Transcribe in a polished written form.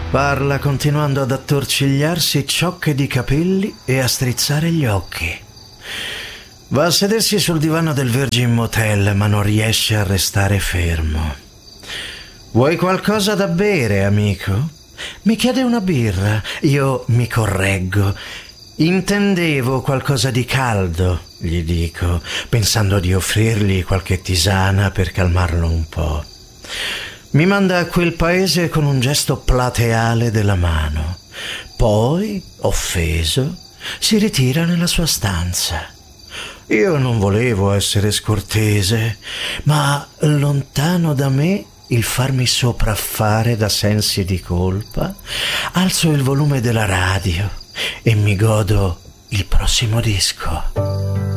Parla continuando ad attorcigliarsi ciocche di capelli e a strizzare gli occhi. Va a sedersi sul divano del Virgin Motel, ma non riesce a restare fermo. Vuoi qualcosa da bere, amico? Mi chiede una birra. Io mi correggo. Intendevo qualcosa di caldo, gli dico, pensando di offrirgli qualche tisana per calmarlo un po'. Mi manda a quel paese con un gesto plateale della mano. Poi, offeso, si ritira nella sua stanza. Io non volevo essere scortese, ma lontano da me il farmi sopraffare da sensi di colpa, alzo il volume della radio e mi godo il prossimo disco.